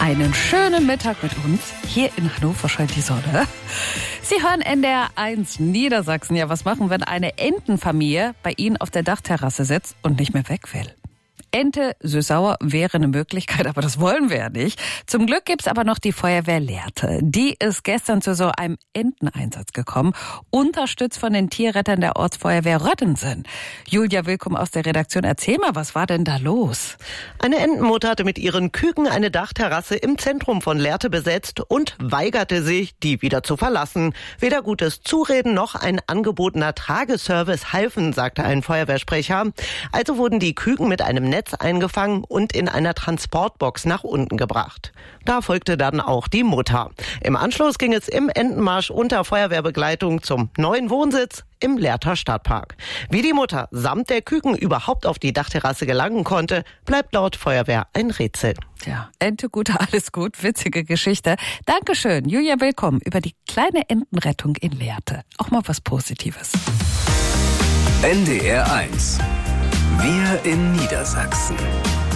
Einen schönen Mittag mit uns. Hier in Hannover scheint die Sonne. Sie hören NDR 1 Niedersachsen. Ja, was machen, wenn eine Entenfamilie bei Ihnen auf der Dachterrasse sitzt und nicht mehr weg will? Ente süß-sauer wäre eine Möglichkeit, aber das wollen wir ja nicht. Zum Glück gibt's aber noch die Feuerwehr Lehrte. Die ist gestern zu so einem Enteneinsatz gekommen, unterstützt von den Tierrettern der Ortsfeuerwehr Röttensen. Julia Willkomm aus der Redaktion, erzähl mal, was war denn da los? Eine Entenmutter hatte mit ihren Küken eine Dachterrasse im Zentrum von Lehrte besetzt und weigerte sich, die wieder zu verlassen. Weder gutes Zureden noch ein angebotener Trageservice halfen, sagte ein Feuerwehrsprecher. Also wurden die Küken mit einem Netz eingefangen und in einer Transportbox nach unten gebracht. Da folgte dann auch die Mutter. Im Anschluss ging es im Entenmarsch unter Feuerwehrbegleitung zum neuen Wohnsitz im Lehrter Stadtpark. Wie die Mutter samt der Küken überhaupt auf die Dachterrasse gelangen konnte, bleibt laut Feuerwehr ein Rätsel. Ja, Ente gut, alles gut, witzige Geschichte. Dankeschön, Julia Willkomm, über die kleine Entenrettung in Lehrte. Auch mal was Positives. NDR 1. Wir in Niedersachsen.